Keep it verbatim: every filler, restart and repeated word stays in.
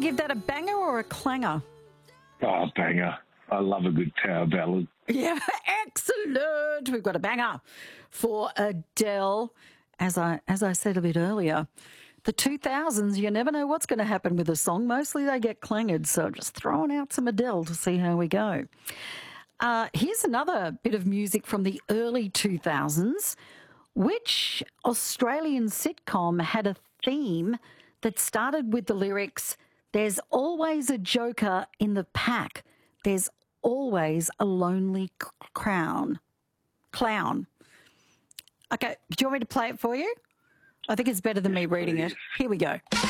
give that a banger or a clanger? Oh, banger. I love a good tower ballad. Yeah, excellent. We've got a banger for Adele. As I as I said a bit earlier, the two thousands, you never know what's going to happen with a song. Mostly they get clangered, so just throwing out some Adele to see how we go. Uh, here's another bit of music from the early two thousands. Which Australian sitcom had a theme that started with the lyrics, "There's always a joker in the pack. There's always a lonely c- crown. Clown." Okay, do you want me to play it for you? I think it's better than me reading it. Here we go.